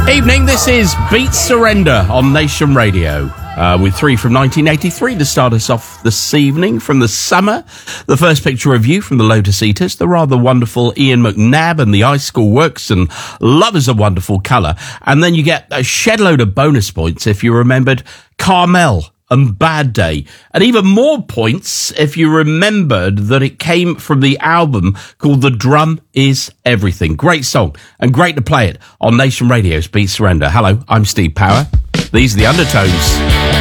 Evening, this is Beat Surrender on Nation Radio. With three from 1983 to start us off this evening. From the summer, the first picture review from the Lotus Eaters, the rather wonderful Ian McNabb and the High School Works and Love is a Wonderful Colour. And then you get a shed load of bonus points if you remembered Carmel and Bad Day. And even more points if you remembered that it came from the album called The Drum Is Everything. Great song and great to play it on Nation Radio's Beat Surrender. Hello, I'm Steve Power. These are the Undertones.